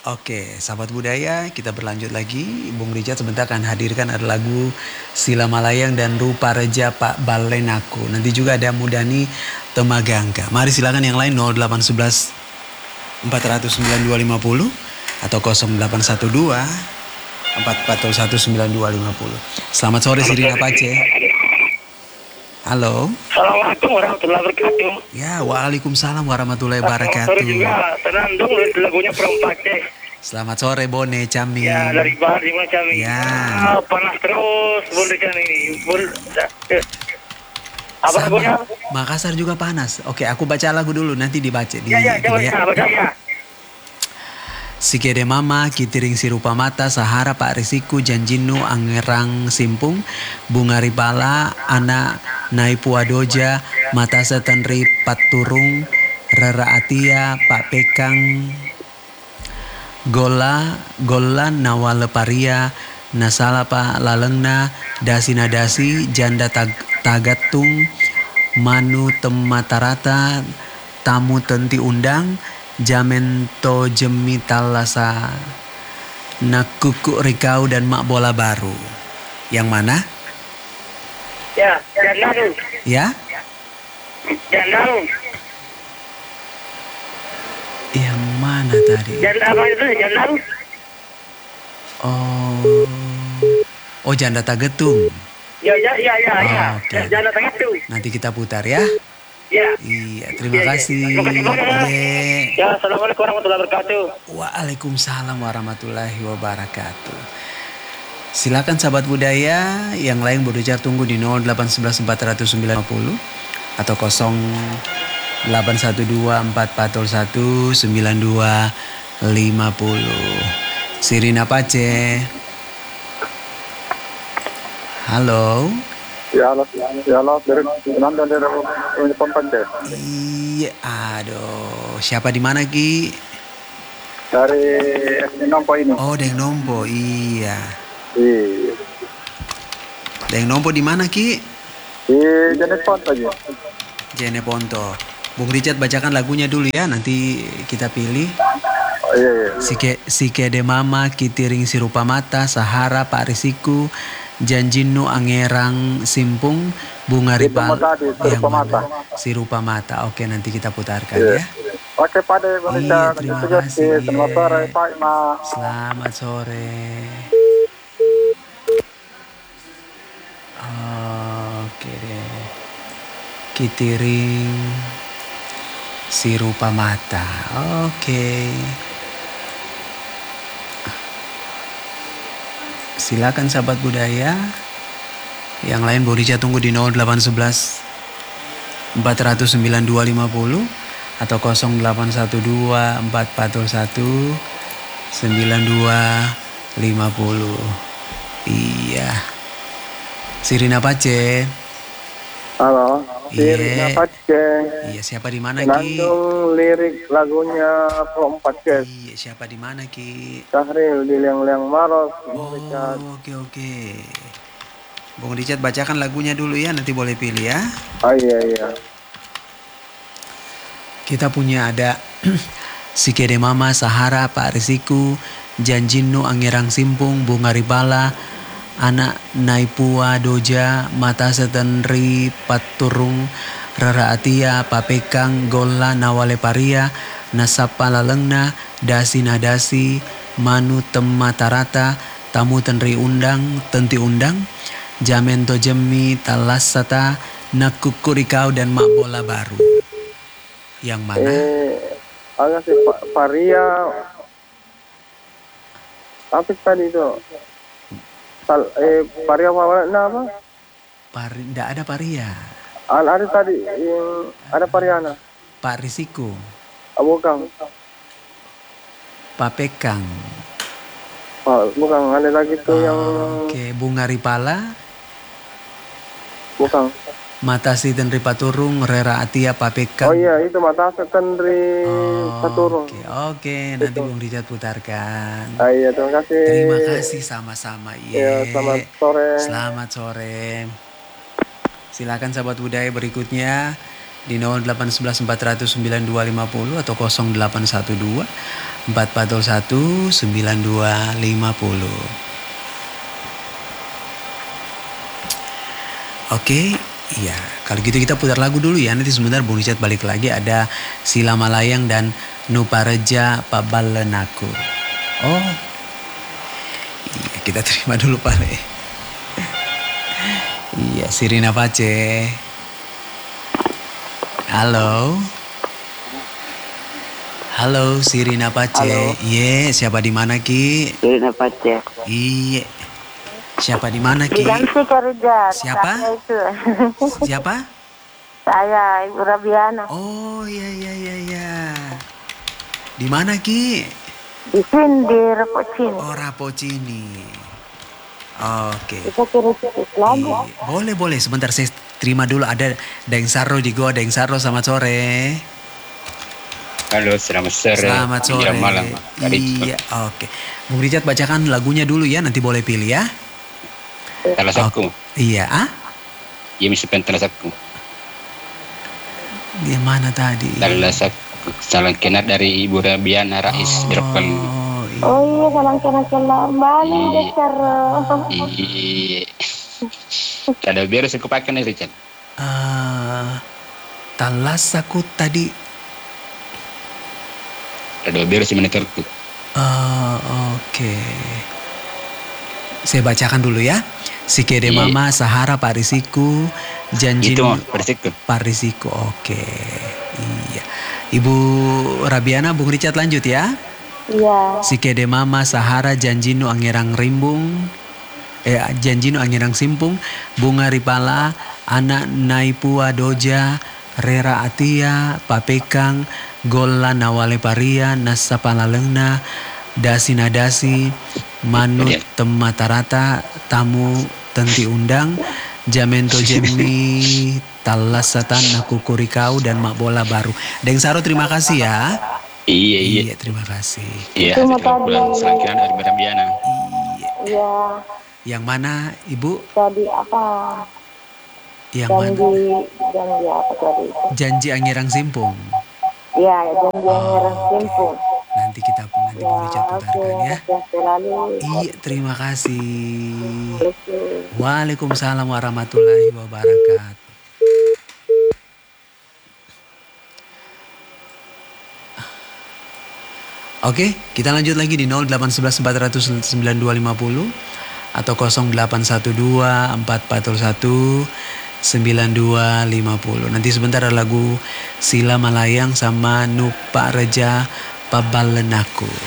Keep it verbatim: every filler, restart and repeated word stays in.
Oke, sahabat budaya, kita berlanjut lagi. Bung Richard sebentar akan hadirkan ada lagu Sila Malayang dan Rupa Reja Pak Balenaku. Nanti juga ada Mudani Temagangka. Mari silakan yang lain nol delapan satu satu empat nol sembilan dua lima nol atau nol delapan satu dua empat empat satu sembilan dua lima nol. Selamat sore Sirina Pace. Halo. Assalamualaikum warahmatullahi wabarakatuh. Ya, waalaikumsalam warahmatullahi wabarakatuh. Sore juga, Senandung lagunya Perempat. Selamat sore Bone Cami. Ya, dari Bahar di mana Cami. Ya. Ah, panas terus Bun Cami ini. Bun, eh, apa Sama. lagunya? Makassar juga panas. Oke, aku baca lagu dulu nanti dibaca di Ya, ya, coba ini ya, baca ya. Sikede mama, kitiring sirupa mata, sahara pak risiku, janjinu, angerang simpung, bunga ripala, anak naipu adoja, mata setenri paturung, rera atia, pak pekang, gola, gola nawa leparia, nasala pak lalengna, dasi nadasi, janda tag, tagatung, manu tematarata, tamu tenti undang, jamento jemi talasa, nakuku rikau dan mak bola baru. Yang mana? Ya, Jandalu. Ya? Jandalu. Yang mana tadi? Janda apa itu? Jandalu. Oh, oh janda tagetung. Ya, ya, ya, ya, ya. Oh, oke. Janda tengah itu. Nanti kita putar ya. Ya. Iya, terima Ya, ya. kasih. Terima kasih banyak. Ye. Ya, assalamualaikum warahmatullahi wabarakatuh. Waalaikumsalam warahmatullahi wabarakatuh. Silakan sahabat budaya yang lain berujar tunggu di nol delapan satu satu empat nol sembilan nol atau nol delapan satu dua empat empat nol satu sembilan dua lima nol. Sirina Pace. Halo. Ya Allah, ya Allah, dari nonton dari Perempat deh. Iya, aduh. Siapa di mana Ki? Dari S D Nompo ini. Oh, Deng Nompo. Iya. Iya. Deng Nompo di mana Ki? Di Janet Pont aja. Jene Ponto. Bung Richard bacakan lagunya dulu ya, nanti kita pilih. Oh, iya, iya. Sike Sike de Mama, Kitiring Sirupa Mata, Sahara Pak Risiku, Janjinu Angerang Simpung, Bunga Itu Ripal. mata tadi, Yang Sirupa mana? Mata. Sirupa Mata. Oke, nanti kita putarkan Iya. ya. Oke, pada Iya, Indonesia. terima Itu juga kasih. di Selamat sore, Iya. Pak Ma. Selamat sore. Oke deh. Kitiring Sirupa Mata. Oke. Silakan sahabat budaya. Yang lain boleh saya tunggu di nol delapan satu satu empat nol sembilan dua lima nol atau nol delapan satu dua empat empat nol satu sembilan dua lima nol. Iya. Sirina Pace. Halo. Iya. Sirina Pace. Iya, siapa di mana Ki? Nandung lirik lagunya Perempat guys. Iya, siapa di mana Ki? Sahril di Liang-Liang Maros. Oh, oke oke. Bung Richard bacakan lagunya dulu ya, nanti boleh pilih ya. Oh iya iya. Kita punya ada Sikede Mama, Sahara, Pak Risiku, Janjinu Angerang Simpung, Bunga Ripala, Anak Naipua Doja, Mata Setenri Paturung, Rara Atia, Papekang, Gola Nawale Paria, Nasapa Lalengna, Dasi Nadasi, Manu Tematarata, Tamu Tenri Undang, Tenti Undang, Jamento Jemi, Talasata, Nakukurikau dan Mak Bola Baru. Yang mana? Eh, agak sih Pak Paria. Tapi tadi itu. Sal, eh, Paria apa? Nah, apa? Pari, nggak ada Paria. Al ada tadi yang ada Pariana. Pak Risiku, Ah, bukan. Pak Pekang. Ah, bukan ada lagi tuh yang Oke, Bunga Ripala, bukan. Mata Si Tenri Paturung, Rera Atia, Pak Pekang. Oh iya, itu mata setendri Oh, Paturung. Oke, oke, nanti Bung Richard putarkan. Ah, iya, terima kasih. Terima kasih sama-sama. Ya, Iya. selamat sore. Selamat sore. Silakan sahabat budaya berikutnya di nol delapan satu satu empat nol nol sembilan dua lima nol atau nol delapan satu dua empat empat nol satu sembilan dua lima nol. Oke, iya. Kalau gitu kita putar lagu dulu ya. Nanti sebentar Bung Richard balik lagi. Ada Sila Malayang dan Nupareja Pabalenaku. Oh, iya, kita terima dulu Pak Le. Iya, Sirina Pace. Halo. Halo, Sirina Pace. Halo. Iya, siapa di mana Ki? Sirina Pace. Iya. Siapa di mana Ki? Ganti kerja. Siapa? Saya itu. Siapa? Saya Ibu Rabiana. Oh, iya iya iya iya. Di mana Ki? Di sini di Rapocini. Oh, Rapocini. Oke. Kita kirim lagu. Iya. Boleh boleh. Sebentar saya terima dulu. Ada Deng Sarro di Goa. Deng Sarro, selamat sore. Halo, selamat sore. Selamat sore. Menjelang malam. Iya, oke. Bung Richard bacakan lagunya dulu ya. Nanti boleh pilih ya. Talasaku. Iya, ah? Iya, misipan talasaku. Di mana tadi? Talasaku. Salam kenal dari Ibu Rabiana Rais Dirpal. Oh, iya. Oh iya, salam kenal-kenal balik Iya. dasar. Iya. Kada biar saya kupakai nih Richard. Eh, talasaku tadi. Kada biar saya menekerku. Eh, oke. Saya bacakan dulu ya. Sikede Iya. Mama Sahara Parisiku janji Itu Parisiku. Parisiku. Oke. Iya. Ibu Rabiana, Bung Richard lanjut ya. Iya. Sikede Mama Sahara janjinu angerang rimbung. Eh janjinu angerang simpung. Bunga Ripala, anak Naipua Doja, Rera Atia, Papekang, Golla Nawale Paria, Nasa Palalengna, Dasi Nadasi, Manut Tematarata, Tamu Tenti Undang, Jamento Jemi, Talasatan Aku Kurikau, dan Mak Bola Baru. Deng Saro, terima kasih ya. Iya, iya. Iya, terima kasih. Iya, Itu mau selamat pulang. tadi. Salam kenal dari Ibu Rabiana. Iya. Iya. Yang mana, Ibu? Tadi apa? Yang Janji, mana? janji apa tadi itu? Janji Angirang Simpung. Iya, janji yang ngerang simpung. Nanti kita nanti Ya, Bung Richard oke. putarkan ya. Sehat selalu. Iya, terima kasih. Oke. Waalaikumsalam warahmatullahi wabarakatuh. Oke, kita lanjut lagi di nol delapan satu satu empat nol nol sembilan dua lima nol atau nol delapan satu dua empat empat nol satu sembilan dua lima nol. Nanti sebentar ada lagu Sila Malayang sama Nupareja Pabalenaku.